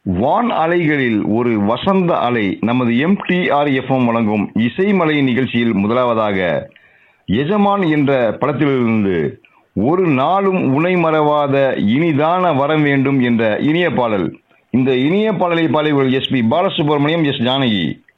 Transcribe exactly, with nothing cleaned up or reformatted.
வான் அலைகளில் ஒரு வசந்த அலை நமது எம்டிஆர் எஃப்எம் வழங்கும் இசைமலை நிகழ்ச்சியில் முதலாவதாக எஜமான் என்ற படத்திலிருந்து ஒரு நாளும் உனை மறவாத இனிதான வரம் வேண்டும் என்ற இனிய பாடல். இந்த இனிய பாடலை பாடியவர்கள் S B Balasubramaniam, S Janaki.